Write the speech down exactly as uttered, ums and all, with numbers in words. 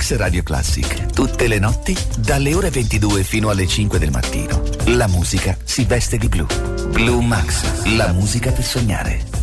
Max Radio Classic. Tutte le notti, dalle ore ventidue fino alle cinque del mattino. La musica si veste di blu. Blue Max, la musica per sognare.